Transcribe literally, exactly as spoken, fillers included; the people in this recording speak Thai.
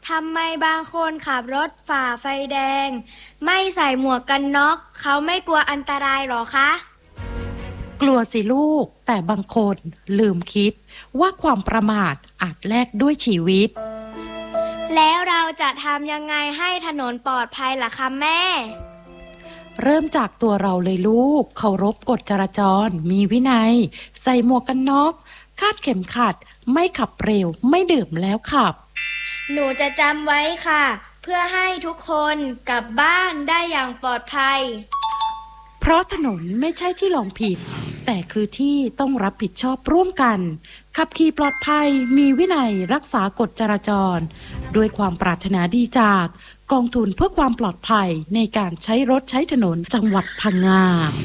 ทำไมบางคนขับรถฝ่าไฟแดงไม่ใส่หมวกกันน็อกเขาไม่กลัวอันตรายหรอคะกลัวสิลูกแต่บางคนลืมคิดว่าความประมาทอาจแลกด้วยชีวิตแล้วเราจะทำยังไงให้ถนนปลอดภัยล่ะคะแม่เริ่มจากตัวเราเลยลูกเคารพกฎจราจรมีวินัยใส่หมวกกันน็อกคาดเข็มขัดไม่ขับเร็วไม่ดื่มแล้วขับหนูจะจำไว้ค่ะเพื่อให้ทุกคนกลับบ้านได้อย่างปลอดภัยเพราะถนนไม่ใช่ที่ลองผิดแต่คือที่ต้องรับผิดชอบร่วมกันขับขี่ปลอดภัยมีวินัยรักษากฎจราจรด้วยความปรารถนาดีจากกองทุนเพื่อความปลอดภัยในการใช้รถใช้ถนนจังหวัดพังงา